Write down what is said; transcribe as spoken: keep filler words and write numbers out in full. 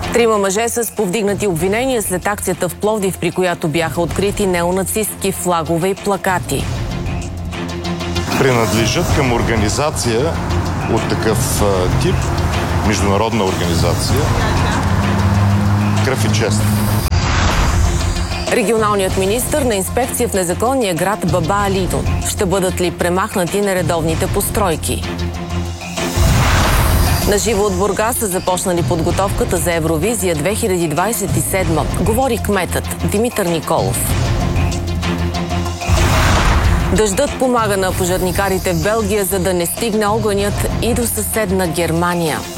Трима мъже с повдигнати обвинения след акцията в Пловдив, при която бяха открити неонацистки флагове и плакати. Принадлежат към организация от такъв а, тип, международна организация Кръв и чест. Регионалният министър на инспекция в незаконния град Баба Алидун. Ще бъдат ли премахнати нередовните постройки? Наживо от Бургас са започнали подготовката за Евровизия две хиляди двадесет и седма. Говори кметът Димитър Николов. Дъждът помага на пожарникарите в Белгия, за да не стигне огънят и до съседна Германия.